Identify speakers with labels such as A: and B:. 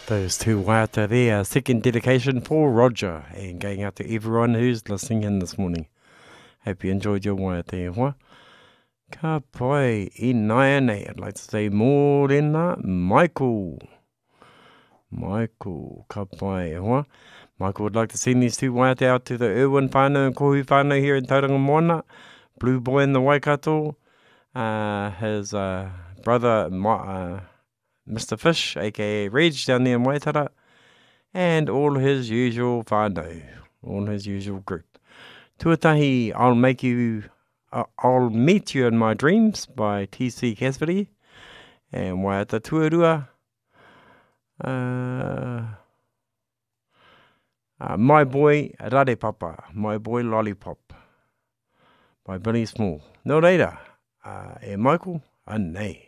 A: Those two waiata there, second dedication for Roger, and going out to everyone who's listening in this morning. Hope you enjoyed your waiata, hoa. Ka pai, I nai nei, I'd like to say more than that, Michael, ka pai, hoa. Michael would like to send these two waiata out to the Irwin whānau and Kohu whānau here in Tauranga Moana, Blue Boy in the Waikato, his brother, Mr. Fish, aka Reg, down there in Waitara, and all his usual whānau, all his usual group. Tuatahi, I'll meet you in my dreams by T.C. Caspery, and Waiata Tuarua, My Boy Rare Papa, My Boy Lollipop, by Billy Small. No reira, Michael, anei.